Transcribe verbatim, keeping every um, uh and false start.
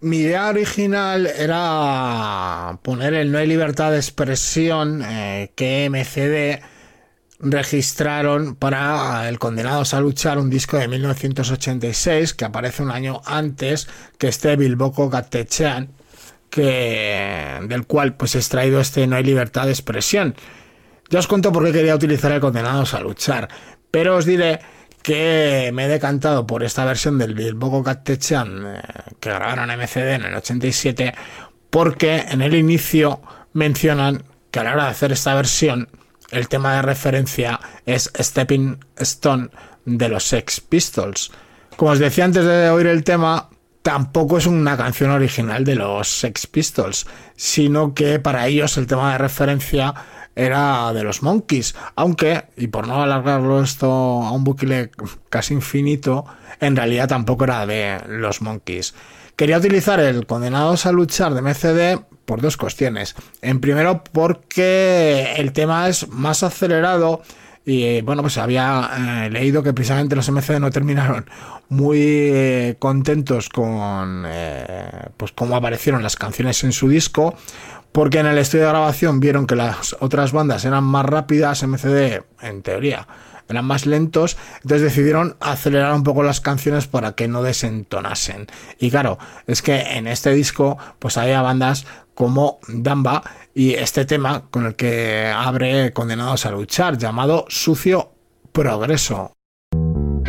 Mi idea original era poner el No hay libertad de expresión eh, que M C D registraron para el Condenados a Luchar, un disco de mil novecientos ochenta y seis que aparece un año antes que este Bilboko Gaztetxean, que del cual pues he extraído este No hay libertad de expresión. Ya os cuento por qué quería utilizar el Condenados a Luchar, pero os diré que me he decantado por esta versión del Bilboko Gaztetxean eh, que grabaron M C D en el ochenta y siete, porque en el inicio mencionan que a la hora de hacer esta versión el tema de referencia es Stepping Stone de los Sex Pistols. Como os decía antes de oír el tema, tampoco es una canción original de los Sex Pistols, sino que para ellos el tema de referencia era de los Monkees, aunque, y por no alargarlo esto a un bucle casi infinito, en realidad tampoco era de los Monkees. Quería utilizar el Condenados a Luchar de M C D por dos cuestiones. En primero, porque el tema es más acelerado y bueno, pues había eh, leído que precisamente los M C D no terminaron muy eh, contentos con eh, pues cómo aparecieron las canciones en su disco, porque en el estudio de grabación vieron que las otras bandas eran más rápidas, M C D en teoría eran más lentos, entonces decidieron acelerar un poco las canciones para que no desentonasen. Y claro, es que en este disco pues había bandas como Damba y este tema con el que abre Condenados a Luchar, llamado Sucio Progreso.